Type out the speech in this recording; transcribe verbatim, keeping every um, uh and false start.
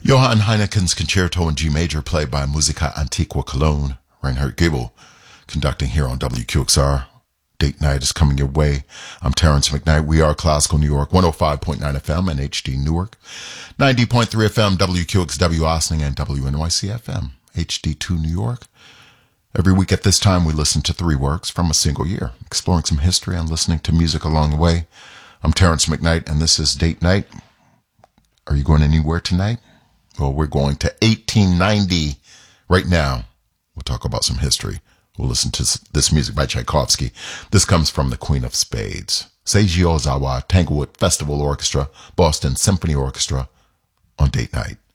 Johann Heineken's Concerto in G Major, played by Musica Antiqua Cologne, Reinhard Goebel, conducting here on W Q X R. Date night is coming your way. I'm Terrence McKnight. We are Classical New York, one oh five point nine F M and H D Newark, ninety point three F M, W Q X W Ossining, and W N Y C F M, H D two New York. Every week at this time, we listen to three works from a single year, exploring some history and listening to music along the way. I'm Terrence McKnight, and this is Date Night. Are you going anywhere tonight? Well, we're going to eighteen ninety right now. We'll talk about some history. We'll listen to this music by Tchaikovsky. This comes from the Queen of Spades. Seiji Ozawa, Tanglewood Festival Orchestra, Boston Symphony Orchestra on Date Night.